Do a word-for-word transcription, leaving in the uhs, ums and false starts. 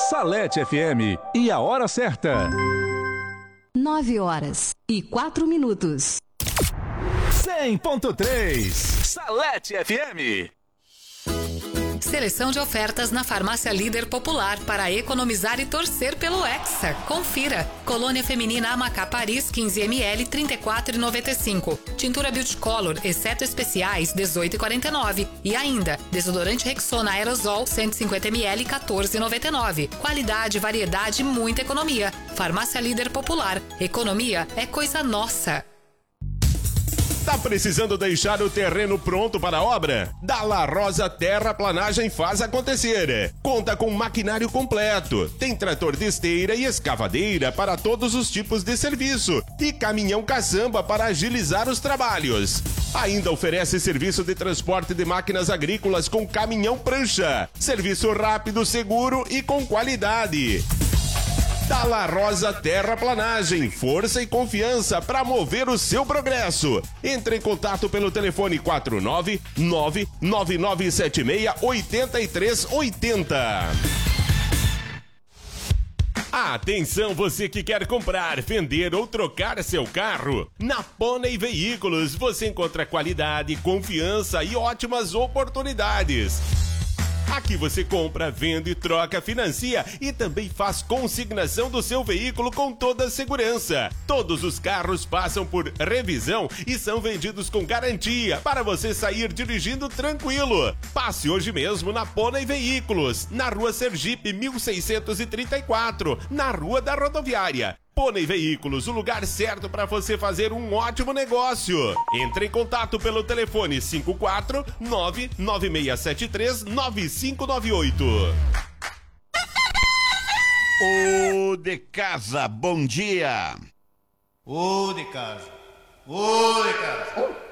Salete F M e a hora certa. Nove horas e quatro minutos. cem ponto três Salete F M. Seleção de ofertas na Farmácia Líder Popular para economizar e torcer pelo Hexa. Confira. Colônia feminina Amacá Paris quinze mililitros trinta e quatro reais e noventa e cinco centavos. Tintura Beauty Color, exceto especiais dezoito reais e quarenta e nove centavos. E ainda, desodorante Rexona Aerosol cento e cinquenta mililitros quatorze reais e noventa e nove centavos. Qualidade, variedade e muita economia. Farmácia Líder Popular. Economia é coisa nossa. Tá precisando deixar o terreno pronto para a obra? Da La Rosa Terraplanagem faz acontecer. Conta com maquinário completo. Tem trator de esteira e escavadeira para todos os tipos de serviço. E caminhão caçamba para agilizar os trabalhos. Ainda oferece serviço de transporte de máquinas agrícolas com caminhão prancha. Serviço rápido, seguro e com qualidade. Da La Rosa Terraplanagem, força e confiança para mover o seu progresso. Entre em contato pelo telefone quatro nove nove nove nove sete seis oito três oito zero. Atenção, você que quer comprar, vender ou trocar seu carro. Na Pônei Veículos você encontra qualidade, confiança e ótimas oportunidades. Aqui você compra, vende, troca, financia e também faz consignação do seu veículo com toda a segurança. Todos os carros passam por revisão e são vendidos com garantia para você sair dirigindo tranquilo. Passe hoje mesmo na Pônei Veículos, na Rua Sergipe mil seiscentos e trinta e quatro, na Rua da Rodoviária. Pônei Veículos, o lugar certo para você fazer um ótimo negócio. Entre em contato pelo telefone cinco quatro nove nove seis sete três nove cinco nove oito. Ô de casa, bom dia. Ô de casa, ô de casa.